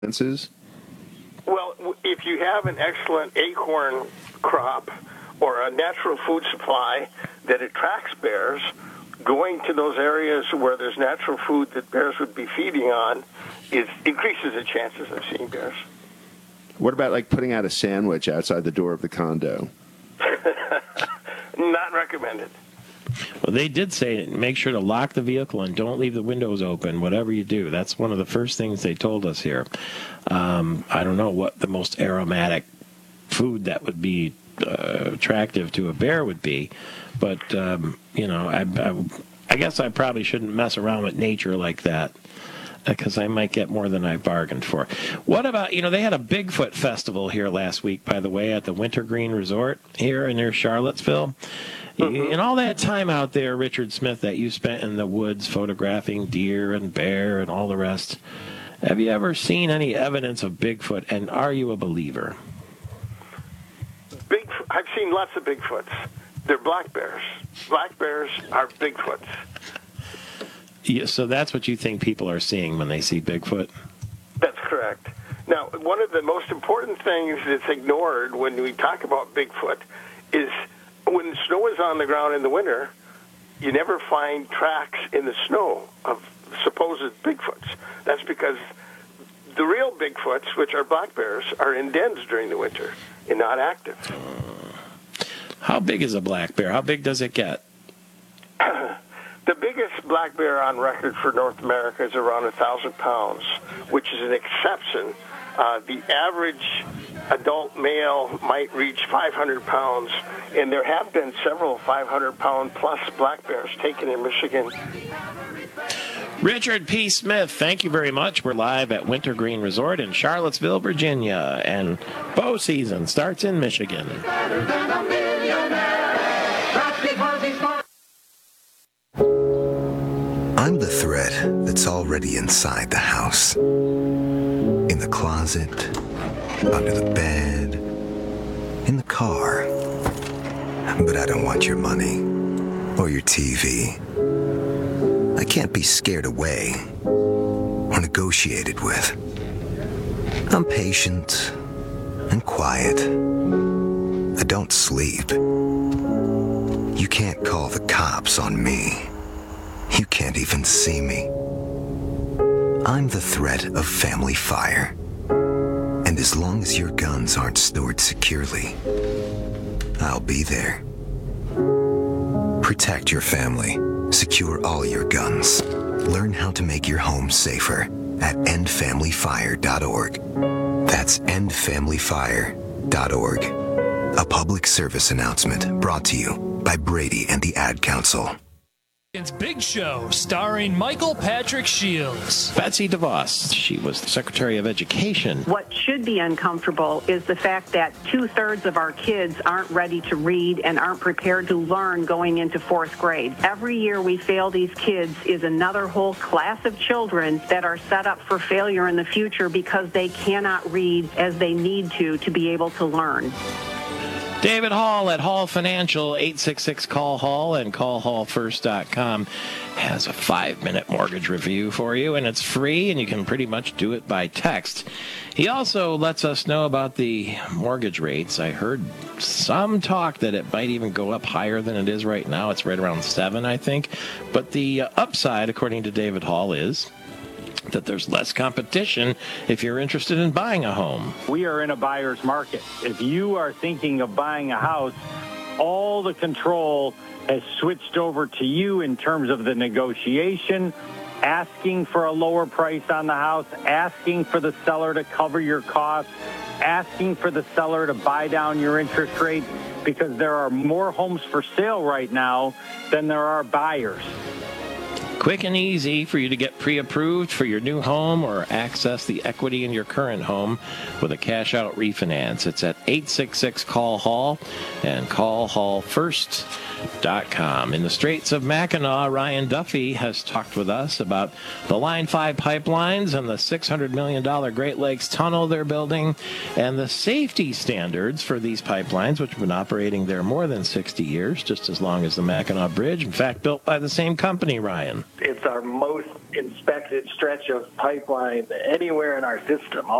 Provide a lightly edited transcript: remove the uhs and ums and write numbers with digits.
Well, if you have an excellent acorn crop or a natural food supply that attracts bears, going to those areas where there's natural food that bears would be feeding on increases the chances of seeing bears. What about like putting out a sandwich outside the door of the condo? Not recommended. Well, they did say make sure to lock the vehicle and don't leave the windows open, whatever you do. That's one of the first things they told us here. I don't know what the most aromatic food that would be attractive to a bear would be, but, I guess I probably shouldn't mess around with nature like that because I might get more than I bargained for. What about, they had a Bigfoot festival here last week, by the way, at the Wintergreen Resort here near Charlottesville. In all that time out there, Richard Smith, that you spent in the woods photographing deer and bear and all the rest, have you ever seen any evidence of Bigfoot, and are you a believer? I've seen lots of Bigfoots. They're black bears. Black bears are Bigfoots. Yeah, so that's what you think people are seeing when they see Bigfoot? That's correct. Now, one of the most important things that's ignored when we talk about Bigfoot is when snow is on the ground in the winter, you never find tracks in the snow of supposed Bigfoots. That's because the real Bigfoots, which are black bears, are in dens during the winter and not active. How big is a black bear? How big does it get? The biggest black bear on record for North America is around 1,000 pounds, which is an exception. The average adult male might reach 500 pounds, and there have been several 500-pound plus black bears taken in Michigan. Richard P. Smith, thank you very much. We're live at Wintergreen Resort in Charlottesville, Virginia, and bow season starts in Michigan. I'm the threat that's already inside the house. In the closet, under the bed, in the car. But I don't want your money or your TV. I can't be scared away or negotiated with. I'm patient and quiet. I don't sleep. You can't call the cops on me. You can't even see me. I'm the threat of family fire. And as long as your guns aren't stored securely, I'll be there. Protect your family. Secure all your guns. Learn how to make your home safer at endfamilyfire.org. That's endfamilyfire.org. A public service announcement brought to you by Brady and the Ad Council. It's Big Show, starring Michael Patrick Shields. Betsy DeVos, she was the Secretary of Education. What should be uncomfortable is the fact that 2/3 of our kids aren't ready to read and aren't prepared to learn going into 4th grade. Every year we fail these kids is another whole class of children that are set up for failure in the future because they cannot read as they need to be able to learn. David Hall at Hall Financial, 866-CALL-HALL, and callhallfirst.com has a 5-minute mortgage review for you, and it's free, and you can pretty much do it by text. He also lets us know about the mortgage rates. I heard some talk that it might even go up higher than it is right now. It's right around 7, I think. But the upside, according to David Hall, is that there's less competition if you're interested in buying a home. We are in a buyer's market. If you are thinking of buying a house, all the control has switched over to you in terms of the negotiation, asking for a lower price on the house, asking for the seller to cover your costs, asking for the seller to buy down your interest rate, because there are more homes for sale right now than there are buyers. Quick and easy for you to get pre-approved for your new home or access the equity in your current home with a cash-out refinance. It's at 866-CALL-HALL and callhallfirst.com. In the Straits of Mackinac, Ryan Duffy has talked with us about the Line 5 pipelines and the $600 million Great Lakes tunnel they're building and the safety standards for these pipelines, which have been operating there more than 60 years, just as long as the Mackinac Bridge. In fact, built by the same company, Ryan. It's our most inspected stretch of pipeline anywhere in our system.